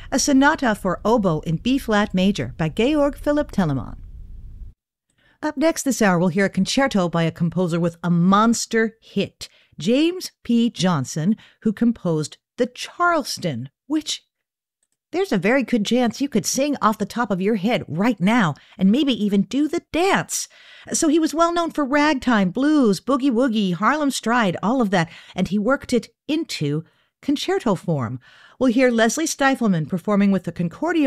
a sonata for oboe in B-flat major by Georg Philipp Telemann. Up next this hour, we'll hear a concerto by a composer with a monster hit, James P. Johnson, who composed the Charleston, which there's a very good chance you could sing off the top of your head right now and maybe even do the dance. So he was well known for ragtime, blues, boogie-woogie, Harlem Stride, all of that, and he worked it into concerto form. We'll hear Leslie Stifelman performing with the Concordia